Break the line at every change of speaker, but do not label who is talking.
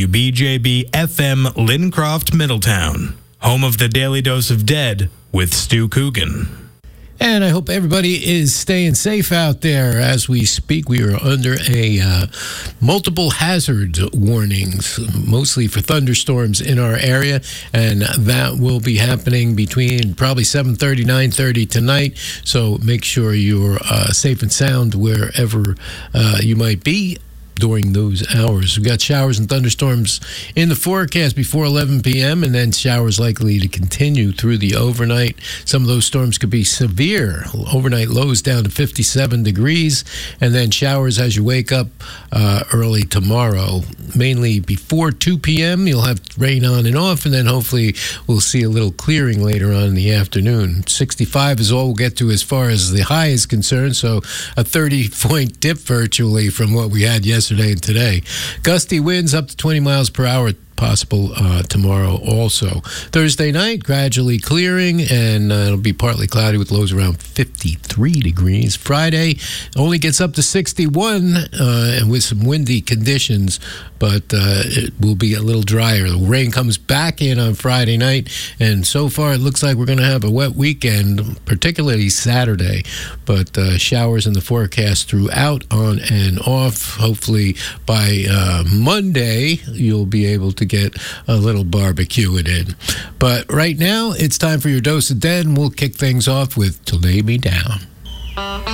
BJB FM Lincroft, Middletown, home of the Daily Dose of Dead with Stu Coogan.
And I hope everybody is staying safe out there as we speak. We are under a multiple hazard warnings, mostly for thunderstorms in our area, and that will be happening between probably 7:30, 9:30 tonight. So make sure you're safe and sound wherever you might be during those hours. We've got showers and thunderstorms in the forecast before 11 p.m. and then showers likely to continue through the overnight. Some of those storms could be severe. Overnight lows down to 57 degrees, and then showers as you wake up early tomorrow. Mainly before 2 p.m. you'll have rain on and off, and then hopefully we'll see a little clearing later on in the afternoon. 65 is all we'll get to as far as the high is concerned, so a 30-point dip virtually from what we had yesterday and today. Gusty winds up to 20 miles per hour possible tomorrow also. Thursday night, gradually clearing, and it'll be partly cloudy with lows around 53 degrees. Friday only gets up to 61 and with some windy conditions, but it will be a little drier. The rain comes back in on Friday night, and so far it looks like we're going to have a wet weekend, particularly Saturday, but showers in the forecast throughout, on and off. Hopefully by Monday you'll be able to get a little barbecuing in. But right now, it's time for your Dose of Dead, and we'll kick things off with To Lay Me Down.